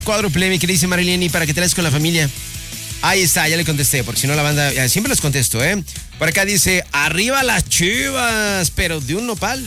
Cuádruple, mi querida Marilyn, para que te des con la familia. Ahí está, ya le contesté, porque si no la banda, siempre les contesto, ¿eh? Por acá dice, arriba las Chivas, pero de un nopal.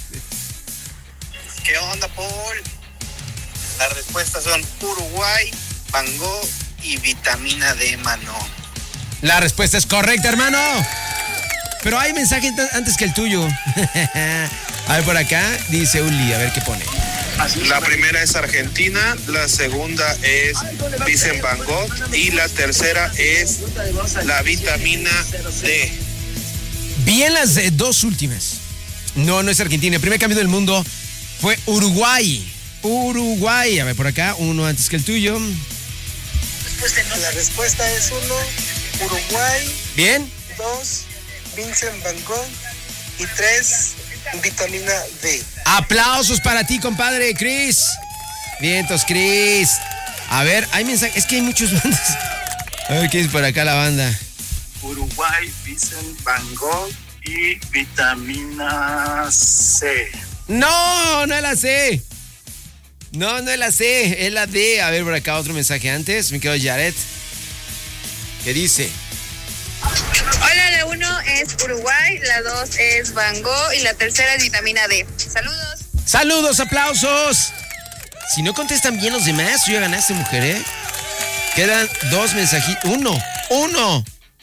¿Qué onda, Paul? Las respuestas son Uruguay, Van Gogh y vitamina D, mano. La respuesta es correcta, hermano. Pero hay mensaje antes que el tuyo. A ver, por acá dice Uli, a ver qué pone. La primera es Argentina, la segunda es Vincent Van Gogh y la tercera es la vitamina D. Bien las dos últimas. No es Argentina. El primer cambio del mundo fue Uruguay. A ver, por acá, uno antes que el tuyo. La respuesta es 1, Uruguay. Bien. 2, Vincent Van Gogh. Y 3, vitamina D. Aplausos para ti, compadre, Chris. Vientos, Chris. A ver, hay mensajes. Es que hay muchos bandas. A ver qué es por acá la banda. Uruguay, Vincent Van Gogh y vitamina C. No es la C. No es la C, es la D. A ver, por acá otro mensaje antes. Me quedo Jared. ¿Qué dice? Hola, la 1 es Uruguay, la 2 es Van Gogh y la tercera es vitamina D. Saludos. Saludos, aplausos. Si no contestan bien los demás, tú ya ganaste, mujer, ¿eh? Quedan dos mensajitos. Uno. Hola,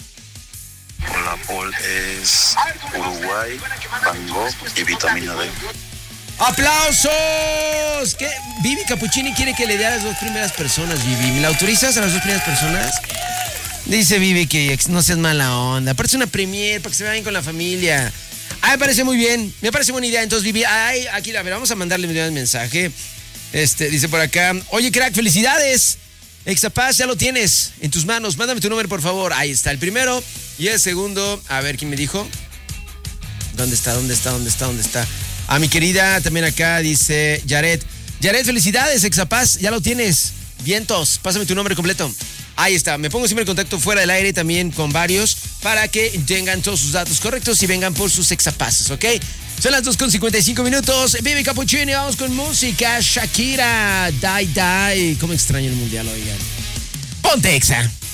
Paul, es Uruguay, Van Gogh y vitamina D. ¡Aplausos! ¿Qué? Vivi Capuccini quiere que le dé a las dos primeras personas, Vivi. ¿Me la autorizas a las dos primeras personas? Dice Vivi que no seas mala onda. Parece una premier para que se vayan con la familia. Me parece muy bien. Me parece buena idea. Entonces, Vivi, aquí, a ver, vamos a mandarle un mensaje. Dice por acá, oye, crack, felicidades. Exapaz, ya lo tienes en tus manos. Mándame tu número, por favor. Ahí está el primero. Y el segundo, a ver, ¿quién me dijo? ¿Dónde está? A mi querida, también acá dice Jared. Jared, felicidades, Exapaz, ya lo tienes. Vientos, pásame tu nombre completo. Ahí está, me pongo siempre en contacto fuera del aire también con varios para que tengan todos sus datos correctos y vengan por sus Exapaces, ¿ok? Son las 2:55. Vivi Capuccini, vamos con música. Shakira, Die. ¿Cómo extraño el mundial, oigan? Ponte Exa.